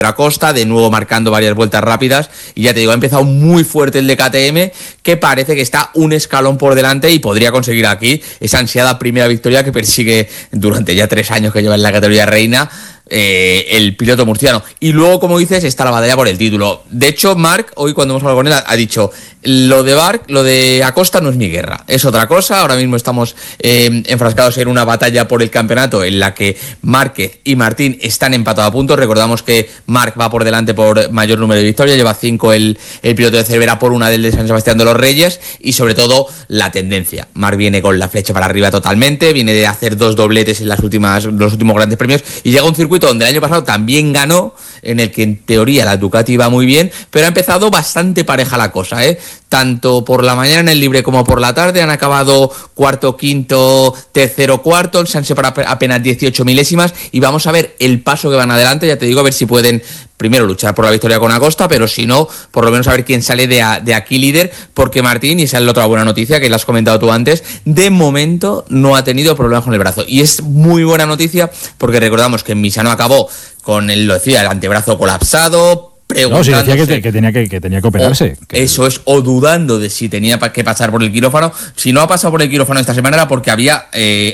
Acosta, de nuevo marcando varias vueltas rápidas, y ya te digo, ha empezado muy fuerte el de KTM, que parece que está un escalón por delante y podría conseguir aquí esa ansiada primera victoria que persigue durante ya 3 años que lleva en la categoría reina el piloto murciano. Y luego, como dices, está la batalla por el título. De hecho, Marc, hoy cuando hemos hablado con él, ha dicho, lo de Acosta no es mi guerra, es otra cosa. Ahora mismo estamos enfrascados en una batalla por el campeonato en la que Márquez y Martín están empatados a puntos. Recordamos que Marc va por delante por mayor número de victorias, lleva 5 el piloto de Cervera, por una del de San Sebastián de los Reyes, y sobre todo la tendencia. Marc viene con la flecha para arriba totalmente, viene de hacer 2 dobletes en los últimos grandes premios, y llega a un circuito donde el año pasado también ganó, en el que en teoría la Ducati iba muy bien, pero ha empezado bastante pareja la cosa, tanto por la mañana en el libre como por la tarde han acabado cuarto, quinto, tercero, cuarto, se han separado apenas 18 milésimas, y vamos a ver el paso que van adelante. Ya te digo, a ver si pueden primero luchar por la victoria con Acosta, pero si no, por lo menos a ver quién sale de aquí líder, porque Martín, y esa es la otra buena noticia que la has comentado tú antes, de momento no ha tenido problemas con el brazo, y es muy buena noticia porque recordamos que en Misano acabó con el antebrazo colapsado, no, si decía que tenía que operarse. Eso es, o dudando de si tenía que pasar por el quirófano. Si no ha pasado por el quirófano esta semana era porque había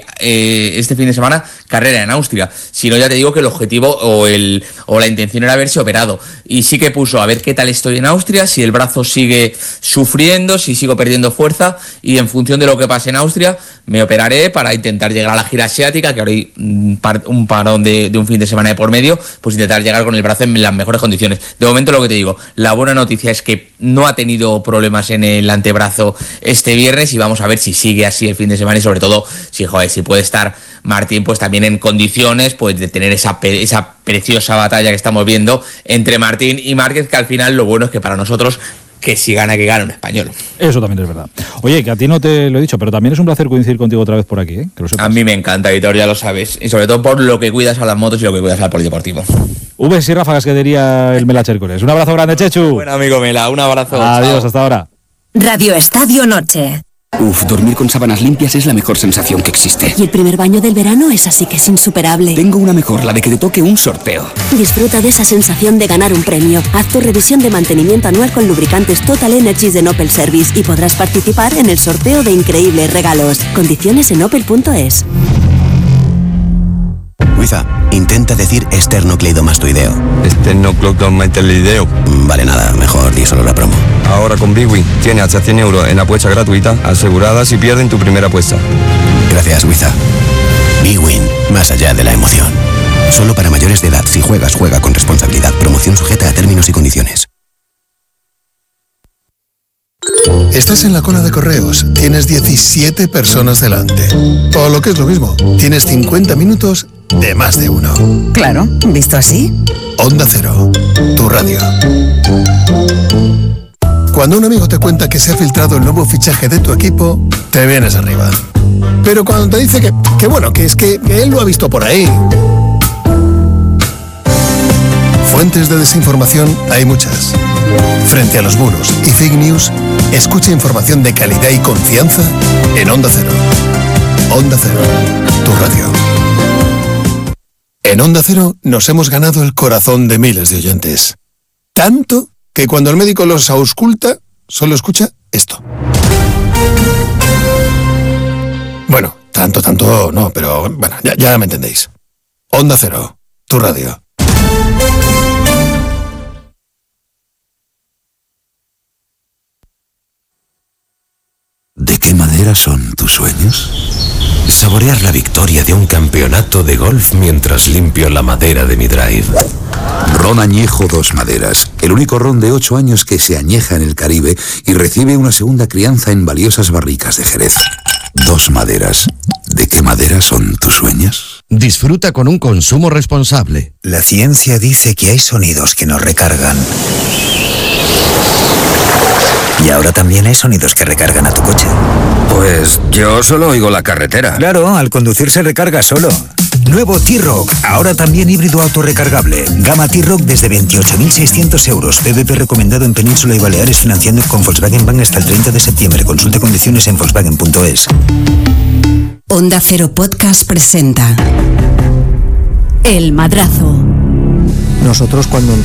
este fin de semana carrera en Austria. Si no, ya te digo que el objetivo o la intención era haberse operado. Y sí que puso a ver qué tal estoy en Austria, si el brazo sigue sufriendo, si sigo perdiendo fuerza, y en función de lo que pase en Austria me operaré para intentar llegar a la gira asiática, que ahora hay un parón de un fin de semana de por medio, pues intentar llegar con el brazo en las mejores condiciones. De momento, lo que te digo, la buena noticia es que no ha tenido problemas en el antebrazo este viernes, y vamos a ver si sigue así el fin de semana, y sobre todo si puede estar Martín pues también en condiciones pues de tener esa preciosa batalla que estamos viendo entre Martín y Márquez, que al final lo bueno es que para nosotros, que si gana, que gana un español. Eso también es verdad. Oye, que a ti no te lo he dicho, pero también es un placer coincidir contigo otra vez por aquí, que lo sepas. A mí me encanta, Víctor, ya lo sabes. Y sobre todo por lo que cuidas a las motos y lo que cuidas al polideportivo. V y ráfagas, que diría el Mela Chércoles. Un abrazo grande, Chechu. Buen amigo Mela, un abrazo. Adiós, chao. Hasta ahora. Radio Estadio Noche. Dormir con sábanas limpias es la mejor sensación que existe. Y el primer baño del verano es así que es insuperable. Tengo una mejor, la de que te toque un sorteo. Disfruta de esa sensación de ganar un premio. Haz tu revisión de mantenimiento anual con lubricantes Total Energies de Opel Service y podrás participar en el sorteo de increíbles regalos. Condiciones en opel.es. Wiza, intenta decir esternocleidomastoideo. Esternocleidomastoideo. Vale, nada, mejor di solo la promo. Ahora con Bwin tiene hasta 100 euros en apuesta gratuita asegurada si pierden tu primera apuesta. Gracias, Wiza. Bwin, más allá de la emoción. Solo para mayores de edad. Si juegas, juega con responsabilidad. Promoción sujeta a términos y condiciones. Estás en la cola de correos, tienes 17 personas delante. O lo que es lo mismo, tienes 50 minutos de más de uno. Claro, visto así. Onda Cero, tu radio. Cuando un amigo te cuenta que se ha filtrado el nuevo fichaje de tu equipo, te vienes arriba. Pero cuando te dice que bueno, que es que él lo ha visto por ahí. Fuentes de desinformación hay muchas. Frente a los bulos y fake news, escucha información de calidad y confianza en Onda Cero. Onda Cero, tu radio. En Onda Cero nos hemos ganado el corazón de miles de oyentes. Tanto que cuando el médico los ausculta, solo escucha esto. Bueno, tanto no, pero bueno, ya me entendéis. Onda Cero, tu radio. ¿De qué madera son tus sueños? Saborear la victoria de un campeonato de golf mientras limpio la madera de mi drive. Ron Añejo Dos Maderas, el único ron de 8 años que se añeja en el Caribe y recibe una segunda crianza en valiosas barricas de Jerez. Dos Maderas. ¿De qué madera son tus sueños? Disfruta con un consumo responsable. La ciencia dice que hay sonidos que nos recargan. Y ahora también hay sonidos que recargan a tu coche. Pues yo solo oigo la carretera. Claro, al conducir se recarga solo. Nuevo T-Roc, ahora también híbrido autorrecargable. Gama T-Roc desde 28.600 euros. PVP recomendado en Península y Baleares, financiando con Volkswagen Bank hasta el 30 de septiembre. Consulte condiciones en Volkswagen.es. Onda Cero Podcast presenta El Madrazo. Nosotros cuando